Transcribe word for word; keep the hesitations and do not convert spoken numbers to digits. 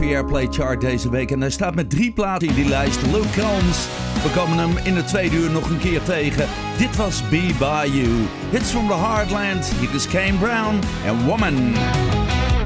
Country Airplay Chart deze week. En hij staat met drie platen in die lijst. Luke Combs. We komen hem in de tweede uur nog een keer tegen. Dit was Be By You. Hits from the Heartland. Hier is Kane Brown en Woman.